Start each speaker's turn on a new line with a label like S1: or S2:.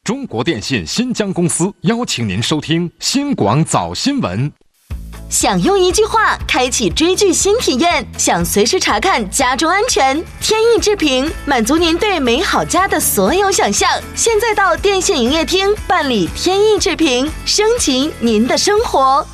S1: 中国电信新疆公司邀请您收听新广早新闻。
S2: 想用一句话开启追剧新体验，想随时查看家中安全，天翼智屏满足您对美好家的所有想象。现在到电信营业厅办理天翼智屏，升级您的生活。